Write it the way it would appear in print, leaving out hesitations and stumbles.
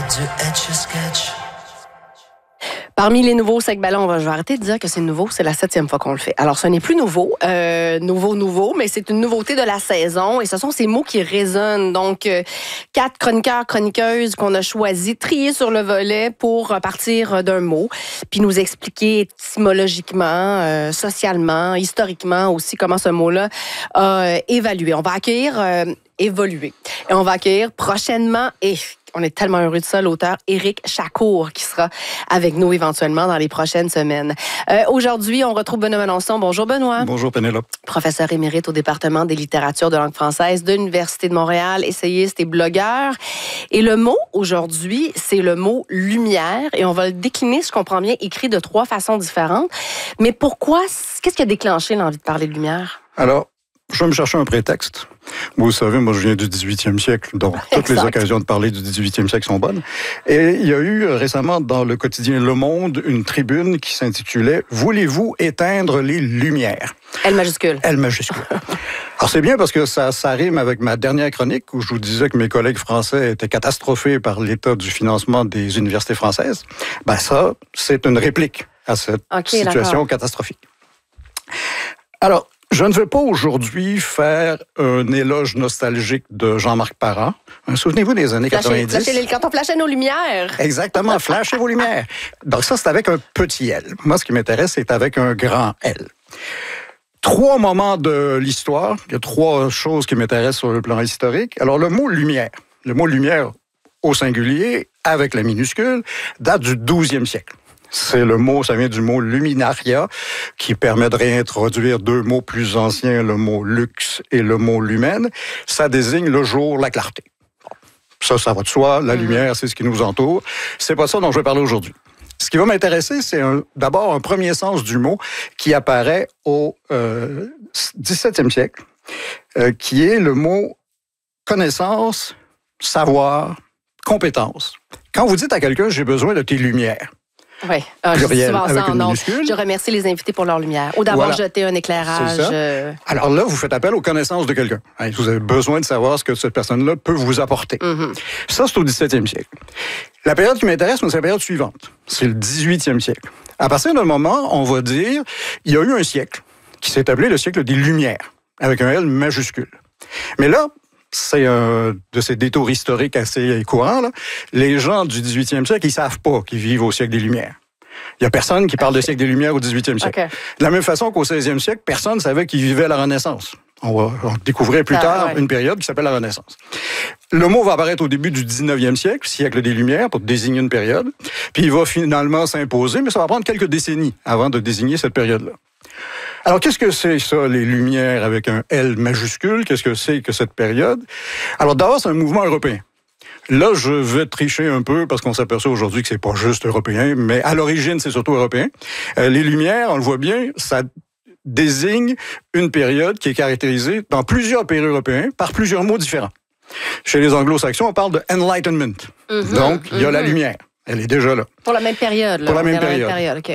Du Etch-a-Sketch. Parmi les nouveaux segments, je vais arrêter de dire que c'est nouveau, c'est la 7e fois qu'on le fait. Alors, ce n'est plus nouveau, mais c'est une nouveauté de la saison et ce sont ces mots qui résonnent. Donc, 4 chroniqueurs, chroniqueuses qu'on a choisi, triés sur le volet pour partir d'un mot, puis nous expliquer étymologiquement, socialement, historiquement aussi comment ce mot-là a évolué. On va évoluer. Et on va accueillir prochainement, et on est tellement heureux de ça, l'auteur Éric Chacour qui sera avec nous éventuellement dans les prochaines semaines. Aujourd'hui, on retrouve Benoît Melançon. Bonjour Benoît. Bonjour Pénélope. Professeur émérite au département des littératures de langue française de l'Université de Montréal, essayiste et blogueur. Et le mot aujourd'hui, c'est le mot lumière et on va le décliner, je comprends bien, écrit de 3 façons différentes. Mais pourquoi, qu'est-ce qui a déclenché l'envie de parler de lumière? Alors, je vais me chercher un prétexte. Vous savez, moi, je viens du 18e siècle, donc toutes les occasions de parler du 18e siècle sont bonnes. Et il y a eu récemment dans le quotidien Le Monde une tribune qui s'intitulait « Voulez-vous éteindre les lumières ?» L majuscule. L majuscule. Alors, c'est bien parce que ça rime avec ma dernière chronique où je vous disais que mes collègues français étaient catastrophés par l'état du financement des universités françaises. Ben ça, c'est une réplique à cette situation catastrophique. Alors, je ne vais pas aujourd'hui faire un éloge nostalgique de Jean-Marc Parent. Souvenez-vous des années 90? Quand on flashait nos lumières. Exactement, flashez vos lumières. Donc ça, c'est avec un petit L. Moi, ce qui m'intéresse, c'est avec un grand L. 3 moments de l'histoire. Il y a 3 choses qui m'intéressent sur le plan historique. Alors, le mot lumière. Le mot lumière au singulier, avec la minuscule, date du 12e siècle. C'est le mot, ça vient du mot luminaria, qui permet de réintroduire 2 mots plus anciens, le mot lux et le mot lumen. Ça désigne le jour, la clarté. Ça va de soi. La lumière, c'est ce qui nous entoure. C'est pas ça dont je vais parler aujourd'hui. Ce qui va m'intéresser, c'est d'abord un premier sens du mot qui apparaît au 17e siècle, qui est le mot connaissance, savoir, compétence. Quand vous dites à quelqu'un, j'ai besoin de tes lumières, oui, pluriel avec une minuscule. Je remercie les invités pour leur lumière. Ou d'avoir jeté un éclairage. Alors là, vous faites appel aux connaissances de quelqu'un. Vous avez besoin de savoir ce que cette personne-là peut vous apporter. Ça, c'est au 17e siècle. La période qui m'intéresse, c'est la période suivante. C'est le 18e siècle. À partir d'un moment, on va dire, il y a eu un siècle qui s'est appelé le siècle des Lumières, avec un L majuscule. Mais là, c'est de ces détours historiques assez courants, là. Les gens du 18e siècle, ils savent pas qu'ils vivent au siècle des Lumières. Il y a personne qui parle de siècle des Lumières au 18e siècle. De la même façon qu'au 16e siècle, personne ne savait qu'ils vivaient la Renaissance. On va découvrir plus tard une période qui s'appelle la Renaissance. Le mot va apparaître au début du 19e siècle, siècle des Lumières, pour désigner une période. Puis il va finalement s'imposer, mais ça va prendre quelques décennies avant de désigner cette période-là. Alors, qu'est-ce que c'est ça, les Lumières avec un L majuscule? Qu'est-ce que c'est que cette période? Alors, d'abord, c'est un mouvement européen. Là, je vais tricher un peu parce qu'on s'aperçoit aujourd'hui que c'est pas juste européen, mais à l'origine, c'est surtout européen. Les Lumières, on le voit bien, ça désigne une période qui est caractérisée dans plusieurs pays européens par plusieurs mots différents. Chez les anglo-saxons, on parle de Enlightenment. Donc, il y a la lumière. Elle est déjà là. Pour la même période. Pour la même période.